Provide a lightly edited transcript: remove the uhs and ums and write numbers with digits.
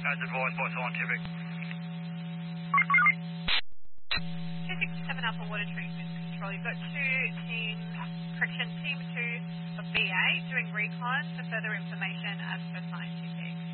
As advised by Scientific. 267 Alpha Water Treatment Control. You've got team 2 of BA doing recon for further information as per Scientific.